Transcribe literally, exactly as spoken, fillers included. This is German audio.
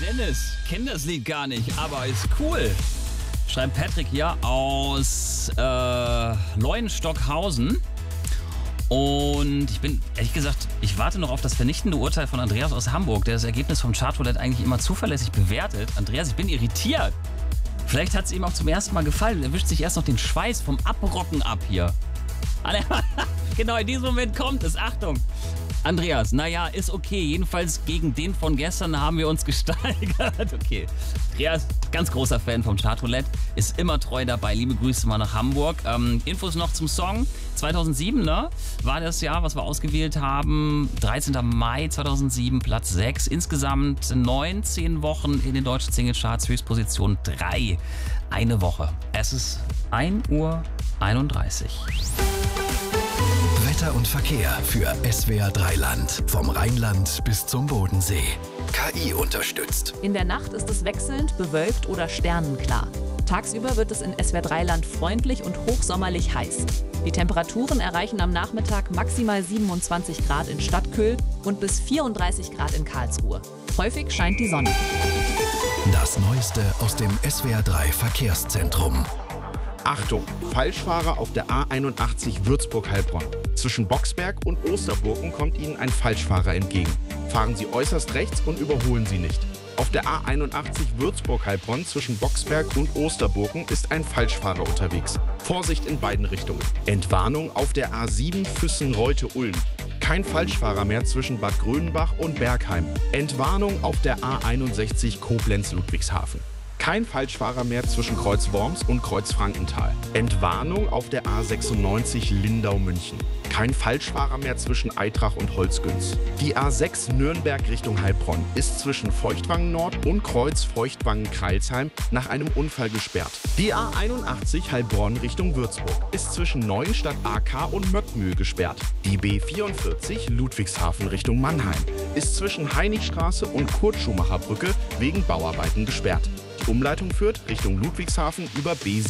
Dennis, kennt das Lied gar nicht, aber ist cool. Schreibt Patrick hier aus äh, Leuenstockhausen. Und ich bin, ehrlich gesagt, ich warte noch auf das vernichtende Urteil von Andreas aus Hamburg, der das Ergebnis vom Chartroulette eigentlich immer zuverlässig bewertet. Andreas, ich bin irritiert. Vielleicht hat es ihm auch zum ersten Mal gefallen. Er wischt sich erst noch den Schweiß vom Abrocken ab hier. Genau, in diesem Moment kommt es. Achtung. Andreas, naja, ist okay. Jedenfalls gegen den von gestern haben wir uns gesteigert. Okay. Andreas, ganz großer Fan vom Chartroulette, ist immer treu dabei. Liebe Grüße mal nach Hamburg. Ähm, Infos noch zum Song. zweitausendsieben, ne? War das Jahr, was wir ausgewählt haben. dreizehnter Mai zweitausendsieben, Platz sechs. Insgesamt neunzehn Wochen in den deutschen Singlecharts, Höchstposition drei. Eine Woche. Es ist ein Uhr einunddreißig. Wetter und Verkehr für S W R drei Land. Vom Rheinland bis zum Bodensee. K I unterstützt. In der Nacht ist es wechselnd, bewölkt oder sternenklar. Tagsüber wird es in S W R drei Land freundlich und hochsommerlich heiß. Die Temperaturen erreichen am Nachmittag maximal siebenundzwanzig Grad in Stadtkühl und bis vierunddreißig Grad in Karlsruhe. Häufig scheint die Sonne. Das Neueste aus dem S W R drei Verkehrszentrum. Achtung, Falschfahrer auf der A einundachtzig Würzburg-Heilbronn. Zwischen Boxberg und Osterburken kommt Ihnen ein Falschfahrer entgegen. Fahren Sie äußerst rechts und überholen Sie nicht. Auf der A einundachtzig Würzburg-Heilbronn zwischen Boxberg und Osterburken ist ein Falschfahrer unterwegs. Vorsicht in beiden Richtungen. Entwarnung auf der A sieben Füssen-Reute-Ulm. Kein Falschfahrer mehr zwischen Bad Grönenbach und Bergheim. Entwarnung auf der A einundsechzig Koblenz-Ludwigshafen. Kein Falschfahrer mehr zwischen Kreuz Worms und Kreuz Frankenthal. Entwarnung auf der A sechsundneunzig Lindau-München. Kein Falschfahrer mehr zwischen Eitrach und Holzgünz. Die A sechs Nürnberg Richtung Heilbronn ist zwischen Feuchtwangen Nord und Kreuz Feuchtwangen-Kreilsheim nach einem Unfall gesperrt. Die A einundachtzig Heilbronn Richtung Würzburg ist zwischen Neuenstadt A K und Möckmühl gesperrt. Die B vierundvierzig Ludwigshafen Richtung Mannheim ist zwischen Heinigstraße und Kurt-Schumacher-Brücke wegen Bauarbeiten gesperrt. Die Umleitung führt Richtung Ludwigshafen über B